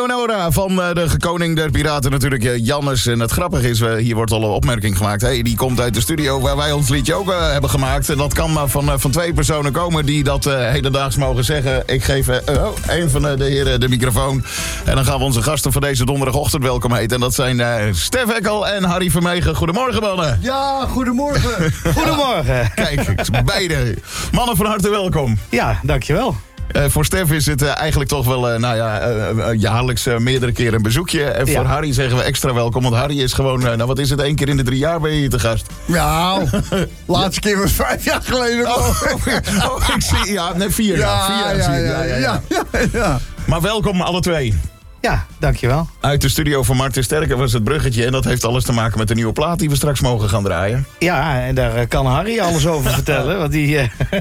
Eleonora van de koning der piraten natuurlijk, Jannes. En het grappige is, hier wordt al een opmerking gemaakt. Hey, die komt uit de studio waar wij ons liedje ook hebben gemaakt. En dat kan maar van 2 personen komen die dat hedendaags mogen zeggen. Ik geef een van de heren de microfoon. En dan gaan we onze gasten voor deze donderdagochtend welkom heten. En dat zijn Stef Eckel en Harry Vermegen. Goedemorgen, mannen. Ja, goedemorgen. Goedemorgen. Kijk, beide. Mannen, van harte welkom. Ja, dankjewel. Voor Stef is het eigenlijk toch wel jaarlijks meerdere keren een bezoekje. En voor Harry zeggen we extra welkom. Want Harry is gewoon, wat is het, 1 keer in de 3 jaar ben je hier te gast. Nou, laatste keer was 5 jaar geleden. Ik zie, nee, 4 jaar. Ja. Maar welkom alle twee. Ja, dankjewel. Uit de studio van Martin Sterker was het bruggetje. En dat heeft alles te maken met de nieuwe plaat die we straks mogen gaan draaien. Ja, en daar kan Harry alles over vertellen. Want die...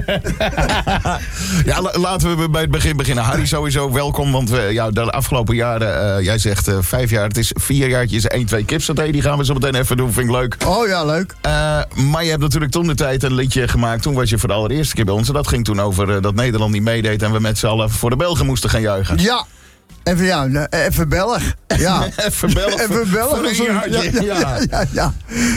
Ja, laten we bij het begin beginnen. Harry, sowieso welkom. Want de afgelopen jaren, jij zegt 5 jaar. Het is 4 jaartjes 1-2 kipsaté. Die gaan we zo meteen even doen. Vind ik leuk. Oh ja, leuk. Maar je hebt natuurlijk toen de tijd een liedje gemaakt. Toen was je voor de allereerste keer bij ons. En dat ging toen over dat Nederland niet meedeed. En we met z'n allen voor de Belgen moesten gaan juichen. Ja. Even Belg. Ja. Even Belg. Even Belg. Voor een jaartje.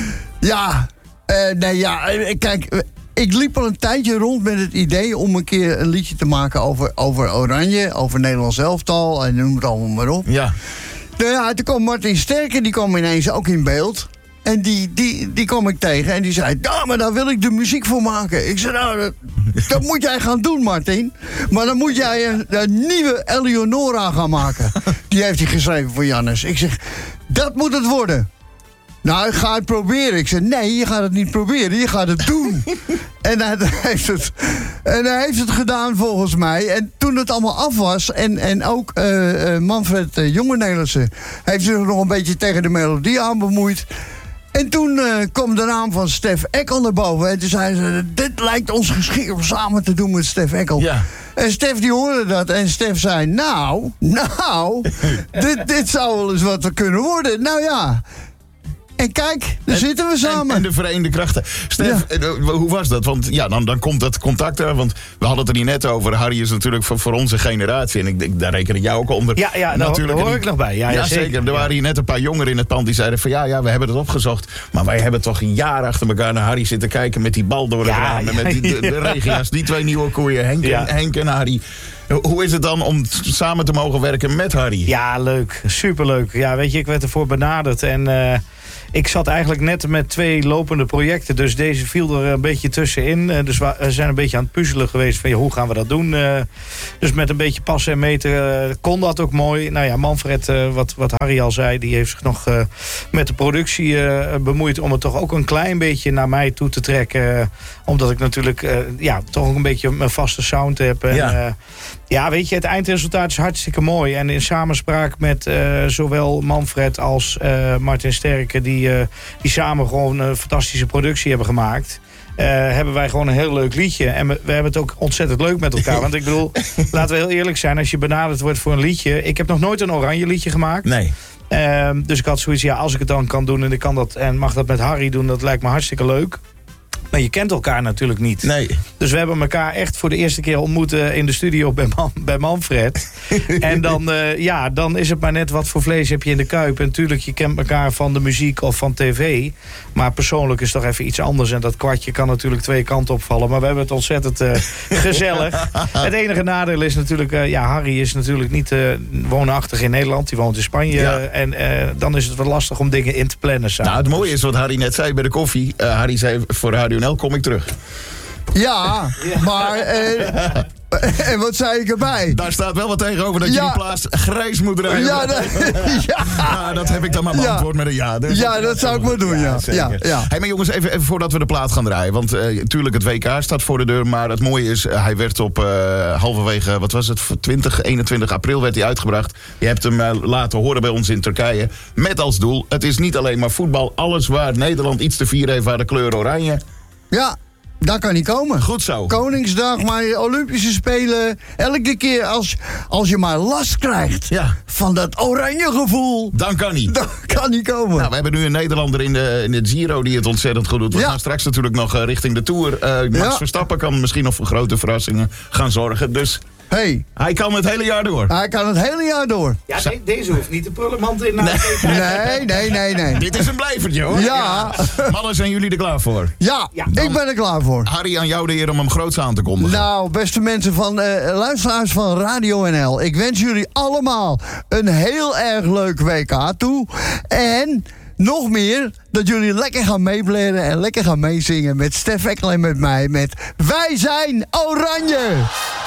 Kijk, ik liep al een tijdje rond met het idee om een keer een liedje te maken over Oranje, over Nederlands elftal en noem het allemaal maar op. Ja. Nou ja, toen kwam Martin Sterker, die kwam ineens ook in beeld. En die kwam ik tegen en die zei, ja, maar daar wil ik de muziek voor maken. Ik zei, nou, dat moet jij gaan doen, Martin. Maar dan moet jij een nieuwe Eleonora gaan maken. Die heeft hij geschreven voor Jannes. Ik zeg, dat moet het worden. Nou, ik ga het proberen. Ik zeg, nee, je gaat het niet proberen, je gaat het doen. En hij heeft het gedaan volgens mij. En toen het allemaal af was, en ook Manfred Jonge-Nelissen heeft zich nog een beetje tegen de melodie aan bemoeid. En toen kwam de naam van Stef Eckel naar boven. En toen zei ze, dit lijkt ons geschikt om samen te doen met Stef Eckel. Ja. En Stef die hoorde dat. En Stef zei, nou, dit zou wel eens wat kunnen worden. Nou ja. En kijk, daar zitten we samen. En de verenigde krachten. Stef, hoe was dat? Want ja, dan komt dat contact er. Want we hadden het er niet net over. Harry is natuurlijk voor onze generatie. En daar reken ik jou ook onder. Ja, daar hoor ik nog bij. Ja, zeker. Er waren hier net een paar jongeren in het pand die zeiden van ja, we hebben het opgezocht. Maar wij hebben toch een jaar achter elkaar naar Harry zitten kijken met die bal door het raam. En met de regia's, die 2 nieuwe koeien, Henk en Harry. Hoe is het dan om samen te mogen werken met Harry? Ja, leuk. Superleuk. Ja, weet je, ik werd ervoor benaderd en ik zat eigenlijk net met 2 lopende projecten. Dus deze viel er een beetje tussenin. Dus we zijn een beetje aan het puzzelen geweest van hoe gaan we dat doen. Dus met een beetje passen en meten kon dat ook mooi. Nou ja, Manfred, wat Harry al zei, die heeft zich nog met de productie bemoeid om het toch ook een klein beetje naar mij toe te trekken. Omdat ik natuurlijk toch ook een beetje mijn vaste sound heb. En, weet je, het eindresultaat is hartstikke mooi. En in samenspraak met zowel Manfred als Martin Sterker, die samen gewoon een fantastische productie hebben gemaakt, hebben wij gewoon een heel leuk liedje. En we hebben het ook ontzettend leuk met elkaar. Want ik bedoel, laten we heel eerlijk zijn, als je benaderd wordt voor een liedje. Ik heb nog nooit een oranje liedje gemaakt. Nee. Dus ik had zoiets, als ik het dan kan doen en ik kan dat en mag dat met Harry doen, dat lijkt me hartstikke leuk. Maar je kent elkaar natuurlijk niet. Nee. Dus we hebben elkaar echt voor de eerste keer ontmoet in de studio bij Manfred. En dan is het maar net wat voor vlees heb je in de kuip. En natuurlijk, je kent elkaar van de muziek of van tv. Maar persoonlijk is toch even iets anders. En dat kwartje kan natuurlijk 2 kanten opvallen. Maar we hebben het ontzettend gezellig. Het enige nadeel is natuurlijk, Harry is natuurlijk niet woonachtig in Nederland. Die woont in Spanje. Ja. En dan is het wel lastig om dingen in te plannen samen. Nou, het mooie is wat Harry net zei bij de koffie. Harry zei, voor Radio NL kom ik terug. Ja, maar... en wat zei ik erbij? Daar staat wel wat tegenover dat je die plaats grijs moet rijden. Dat heb ik dan maar beantwoord met een ja. Dus dat zou ik maar doen, ja. Hey, maar jongens, even voordat we de plaat gaan draaien. Want natuurlijk, het WK staat voor de deur. Maar het mooie is, hij werd op halverwege, 21 april werd hij uitgebracht. Je hebt hem laten horen bij ons in Turkije. Met als doel, het is niet alleen maar voetbal. Alles waar Nederland iets te vieren heeft, waar de kleur oranje. Ja. Daar kan hij komen. Goed zo. Koningsdag, maar Olympische Spelen. Elke keer als je maar last krijgt van dat oranje gevoel. Dan kan hij. Dan kan hij komen. Nou, we hebben nu een Nederlander in de Giro die het ontzettend goed doet. We gaan straks natuurlijk nog richting de Tour. Max Verstappen kan misschien nog voor grote verrassingen gaan zorgen. Dus Hey, Hij kan het hele jaar door. hij kan het hele jaar door. Ja, deze hoeft niet de prullenmand in. Nee. Dit is een blijvertje, hoor. Ja. Mannen, zijn jullie er klaar voor? Ja, Ja, ik ben er klaar voor. Harry, aan jou de eer om hem groots aan te kondigen. Nou, beste mensen van luisteraars van Radio NL. Ik wens jullie allemaal een heel erg leuk WK toe. En nog meer, dat jullie lekker gaan meeblaren en lekker gaan meezingen met Stef Ekkel en met mij. Met Wij zijn Oranje!